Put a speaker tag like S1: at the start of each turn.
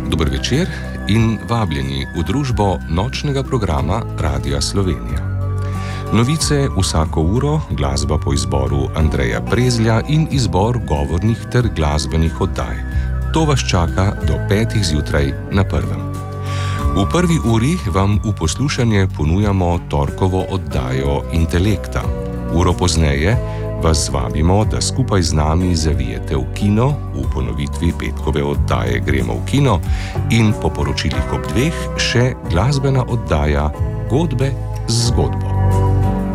S1: Dober večer in vabljeni v družbo nočnega programa Radia Slovenija. Novice vsako uro, glasba po izboru Andreja Prezlja in izbor govornih ter glasbenih oddaj. To vas čaka do 5 zjutraj na Prvem. V prvi uri vam v poslušanje ponujamo torkovo oddajo Intelekta. Uro pozneje vas vabimo, da skupaj z nami zavijete v kino, v ponovitvi petkove oddaje Gremo v kino in po poročilih ob 2 še glasbena oddaja Godbe z zgodbo.